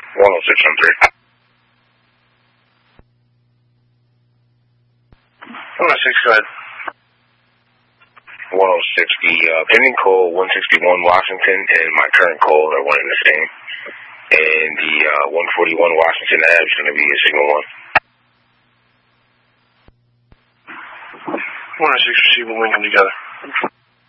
106 on 3. 106, go ahead. 106, the pending call 161 Washington and my current call are one and the same. And the 141 Washington Ave is going to be a signal 1. 106, receive and Lincoln together.